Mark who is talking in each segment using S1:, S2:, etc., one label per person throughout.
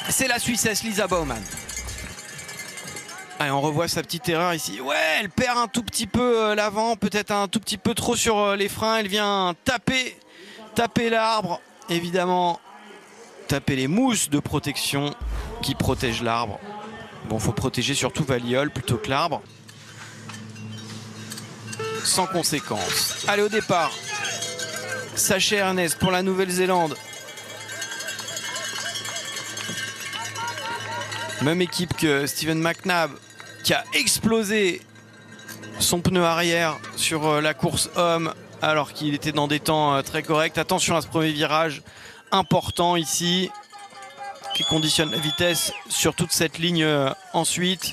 S1: C'est la Suissesse Lisa Baumann. Allez, on revoit sa petite erreur ici. Ouais, elle perd un tout petit peu l'avant, peut-être un tout petit peu trop sur les freins. Elle vient taper l'arbre, évidemment. Taper les mousses de protection qui protègent l'arbre. Bon, faut protéger surtout Valiol plutôt que l'arbre. Sans conséquence. Allez, au départ, Sacha Ernest pour la Nouvelle-Zélande. Même équipe que Steven McNabb, qui a explosé son pneu arrière sur la course homme alors qu'il était dans des temps très corrects. Attention à ce premier virage important ici qui conditionne la vitesse sur toute cette ligne ensuite.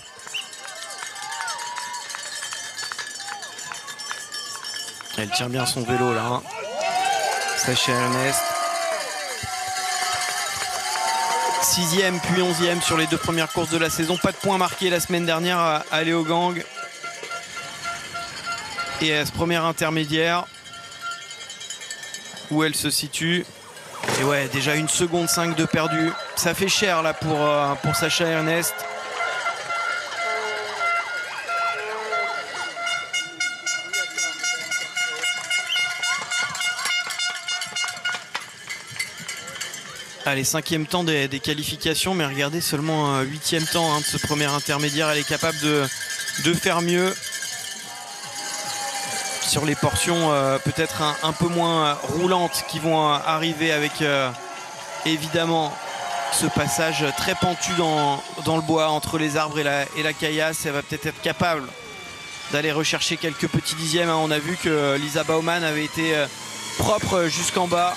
S1: Elle tient bien son vélo là, hein. Sacha Ernest. 6e puis 11e sur les deux premières courses de la saison. Pas de points marqués la semaine dernière à Leogang. Et à ce premier intermédiaire où elle se situe. Et ouais, déjà 1 seconde 5 de perdu. Ça fait cher là pour Sacha Ernest. Allez, 5e temps des qualifications, mais regardez seulement 8e temps de ce premier intermédiaire. Elle est capable de faire mieux sur les portions peut-être un peu moins roulantes qui vont arriver avec évidemment ce passage très pentu dans le bois entre les arbres et la caillasse. Elle va peut-être être capable d'aller rechercher quelques petits dixièmes. On a vu que Lisa Baumann avait été propre jusqu'en bas.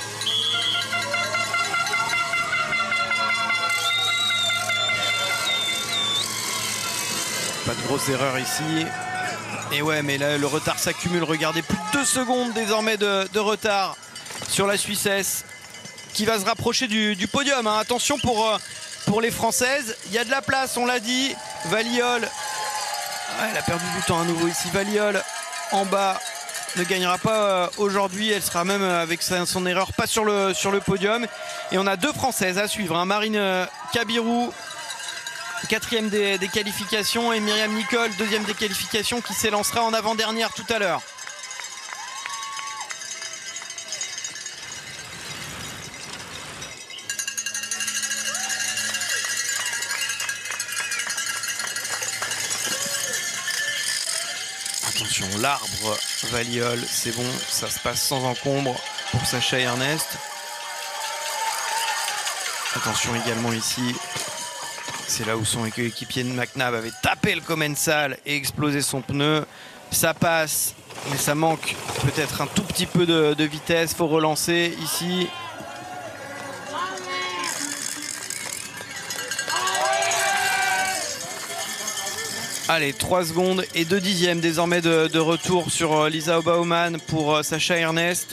S1: Pas de grosse erreur ici. Et ouais, mais là le retard s'accumule. Regardez, plus de 2 secondes désormais de retard sur la Suissesse qui va se rapprocher du podium, hein. Attention pour les Françaises, il y a de la place, on l'a dit. Valiol, elle a perdu du temps à nouveau ici. Valiol en bas ne gagnera pas aujourd'hui. Elle sera même avec son erreur pas sur le podium. Et on a 2 Françaises à suivre, hein. Marine Kabirou, 4e des qualifications, et Myriam Nicole, 2e des qualifications, qui s'élancera en avant-dernière tout à l'heure. Attention, l'arbre Valiol, c'est bon, ça se passe sans encombre pour Sacha Ernest. Attention également ici. C'est là où son équipier de McNabb avait tapé le commensal et explosé son pneu. Ça passe, mais ça manque peut-être un tout petit peu de vitesse. Faut relancer ici. Allez, 3 secondes et 2 dixièmes désormais de retour sur Lisa Baumann pour Sacha Ernest.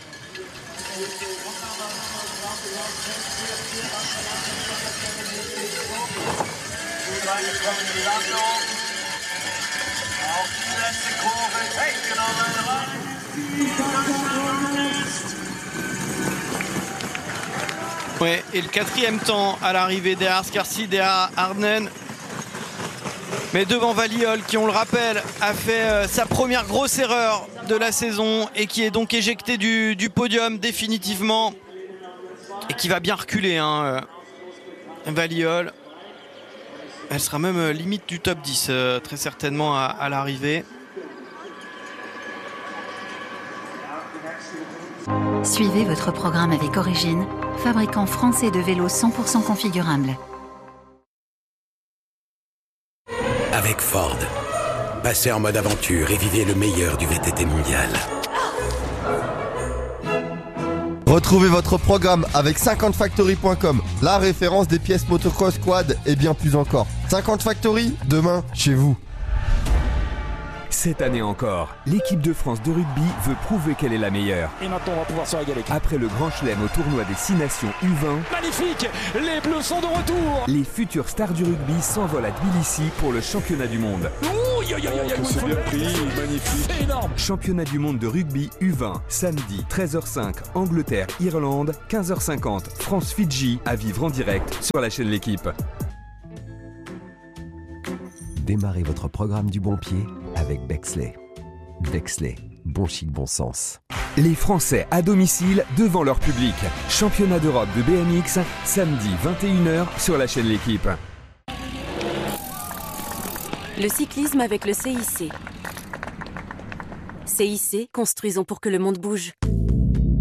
S1: Ouais, et le 4e temps à l'arrivée derrière Scarsi, derrière Arden. Mais devant Valiol, qui, on le rappelle, a fait sa première grosse erreur de la saison et qui est donc éjecté du podium définitivement et qui va bien reculer, hein, Valiol. Elle sera même limite du top 10 très certainement à l'arrivée.
S2: Suivez votre programme avec Origine, fabricant français de vélos 100% configurables.
S3: Avec Ford, passez en mode aventure et vivez le meilleur du VTT mondial.
S4: Retrouvez votre programme avec 50factory.com, la référence des pièces motocross, quad et bien plus encore. 50 Factory, demain, chez vous.
S5: Cette année encore, l'équipe de France de rugby veut prouver qu'elle est la meilleure.
S6: Et maintenant, on va pouvoir se régaler.
S5: Après le Grand Chelem au tournoi des 6 nations U20,
S6: magnifique, les Bleus sont de retour.
S5: Les futures stars du rugby s'envolent à Tbilissi pour le championnat du monde.
S6: Ouh, C'est bien pris, magnifique. C'est énorme.
S5: Championnat du monde de rugby U20, samedi 13h05, Angleterre-Irlande, 15h50, France-Fidji, à vivre en direct sur la chaîne L'Équipe.
S7: Démarrez votre programme du bon pied avec Bexley. Bexley, bon chic, bon sens.
S5: Les Français à domicile devant leur public. Championnat d'Europe de BMX, samedi 21h sur la chaîne L'Équipe.
S8: Le cyclisme avec le CIC. CIC, construisons pour que le monde bouge.